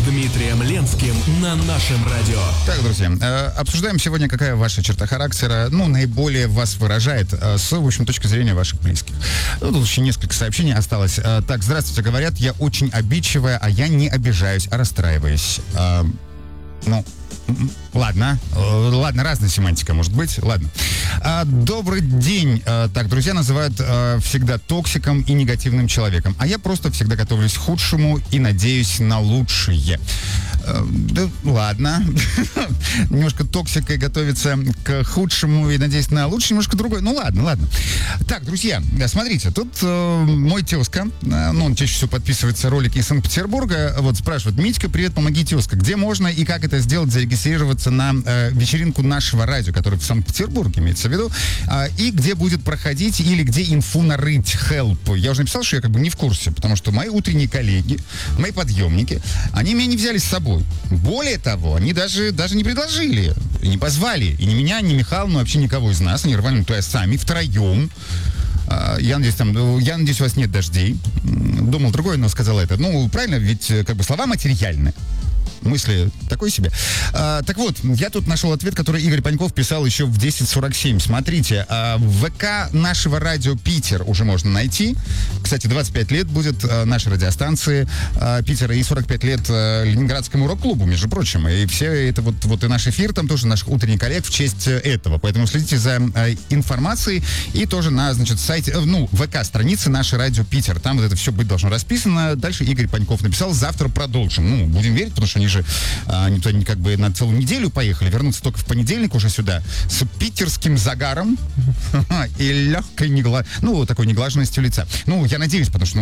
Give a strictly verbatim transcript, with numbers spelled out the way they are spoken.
Дмитрием Ленским на нашем радио. Так, друзья, э, обсуждаем сегодня, какая ваша черта характера, ну, наиболее вас выражает э, с, в общем, точки зрения ваших близких. Ну, тут еще несколько сообщений осталось. Э, так, здравствуйте, говорят, я очень обидчивая, а я не обижаюсь, а расстраиваюсь. Э, ну... Ладно, ладно, разная семантика может быть, ладно. А, добрый день. А, так, друзья называют а, всегда токсиком и негативным человеком, а я просто всегда готовлюсь к худшему и надеюсь на лучшее. А, да, ладно. Немножко токсикой готовится к худшему и надеюсь на лучшее, немножко другое. Ну ладно, ладно. Так, друзья, смотрите, тут э, мой тезка, э, ну, он чаще всего подписывается ролики из Санкт-Петербурга, вот спрашивает: Митька, привет, помоги, тезка, где можно и как это сделать, зарегистрироваться на э, вечеринку нашего радио, которая в Санкт-Петербурге имеется в виду, э, и где будет проходить, или где инфу нарыть, help. Я уже написал, что я как бы не в курсе, потому что мои утренние коллеги, мои подъемники, они меня не взяли с собой. Более того, они даже, даже не предложили, не позвали, и ни меня, ни Михайловну, вообще никого из нас, они рвали туда сами, втроем. Uh, я надеюсь, там, я надеюсь, у вас нет дождей. Думал другое, но сказал это. Ну, правильно, ведь как бы слова материальны. Мысли такой себе. А, так вот, я тут нашел ответ, который Игорь Паньков писал еще в десять сорок семь. Смотрите, а, в ВК нашего радио Питер уже можно найти. Кстати, двадцать пять лет будет а, нашей радиостанции а, Питера и сорок пять лет а, Ленинградскому рок-клубу, между прочим. И все это вот, вот и наш эфир, там тоже наших утренних коллег в честь этого. Поэтому следите за а, информацией и тоже на, значит, сайте, ну, ВК-странице нашей радио Питер. Там вот это все быть должно расписано. Дальше Игорь Паньков написал: завтра продолжим. Ну, будем верить, потому что они же а, никто не как бы на целую неделю поехали, вернуться только в понедельник уже сюда с питерским загаром и легкой негла... ну, такой неглаженностью лица. Ну, я надеюсь, потому что